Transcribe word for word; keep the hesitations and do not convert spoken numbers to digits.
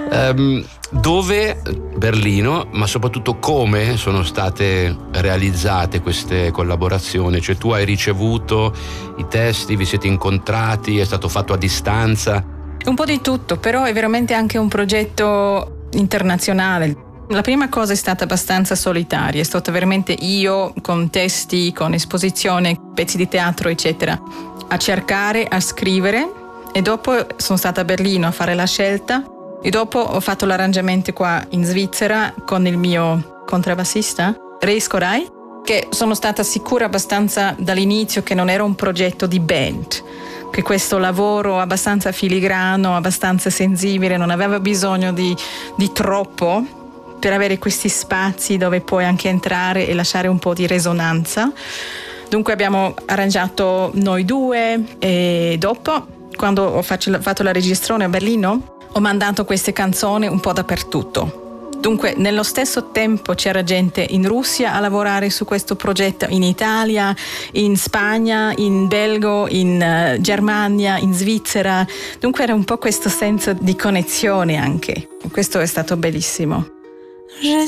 Um, dove Berlino, ma soprattutto come sono state realizzate queste collaborazioni? Cioè, tu hai ricevuto i testi, vi siete incontrati, è stato fatto a distanza? Un po' di tutto, però è veramente anche un progetto internazionale. La prima cosa è stata abbastanza solitaria, è stata veramente io con testi, con esposizione, pezzi di teatro eccetera, a cercare, a scrivere, e dopo sono stata a Berlino a fare la scelta. E dopo ho fatto l'arrangiamento qua in Svizzera con il mio contrabbassista, Reis Koray, che sono stata sicura abbastanza dall'inizio che non era un progetto di band, che questo lavoro abbastanza filigrano, abbastanza sensibile, non aveva bisogno di, di troppo per avere questi spazi dove puoi anche entrare e lasciare un po' di risonanza. Dunque abbiamo arrangiato noi due e dopo, quando ho fatto la registrazione a Berlino, ho mandato queste canzoni un po' dappertutto. Dunque, nello stesso tempo c'era gente in Russia a lavorare su questo progetto, in Italia, in Spagna, in Belgio, in uh, Germania, in Svizzera. Dunque era un po' questo senso di connessione anche. Questo è stato bellissimo.